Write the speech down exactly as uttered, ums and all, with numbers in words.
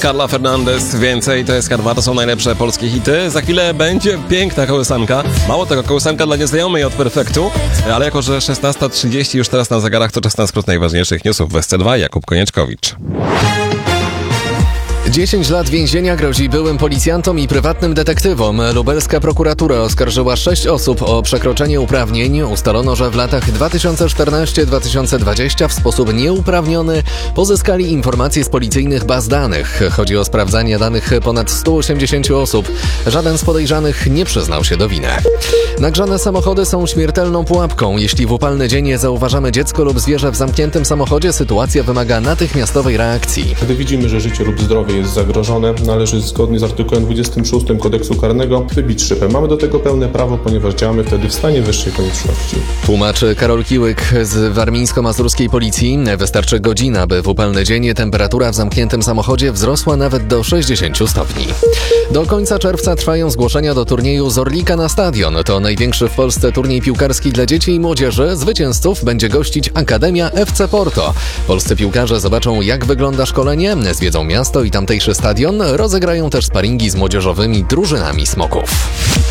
Carla Fernandez, więcej to jest K dwa, to są najlepsze polskie hity. Za chwilę będzie piękna kołysanka. Mało tego, kołysanka dla nieznajomej od Perfektu, ale jako że szesnasta trzydzieści już teraz na zegarach, to czas na skrót najważniejszych newsów w S C dwa. Jakub Konieczkowicz. dziesięć lat więzienia grozi byłym policjantom i prywatnym detektywom. Lubelska prokuratura oskarżyła sześć osób o przekroczenie uprawnień. Ustalono, że w latach dwa tysiące czternasty do dwa tysiące dwudziestego w sposób nieuprawniony pozyskali informacje z policyjnych baz danych. Chodzi o sprawdzanie danych ponad stu osiemdziesięciu osób. Żaden z podejrzanych nie przyznał się do winy. Nagrzane samochody są śmiertelną pułapką. Jeśli w upalny dzień zauważamy dziecko lub zwierzę w zamkniętym samochodzie, sytuacja wymaga natychmiastowej reakcji. Gdy widzimy, że życie lub zdrowie jest zagrożone, należy zgodnie z artykułem dwudziestym szóstym Kodeksu Karnego wybić szybę. Mamy do tego pełne prawo, ponieważ działamy wtedy w stanie wyższej konieczności. Tłumaczy Karol Kiłyk z warmińsko-mazurskiej policji. Wystarczy godzina, by w upalny dzień temperatura w zamkniętym samochodzie wzrosła nawet do sześćdziesięciu stopni. Do końca czerwca trwają zgłoszenia do turnieju z Orlika na stadion. To największy w Polsce turniej piłkarski dla dzieci i młodzieży. Zwycięzców będzie gościć Akademia F C Porto. Polscy piłkarze zobaczą, jak wygląda szkolenie, zwiedzą miasto i tamtejszy stadion, rozegrają też sparingi z młodzieżowymi drużynami Smoków.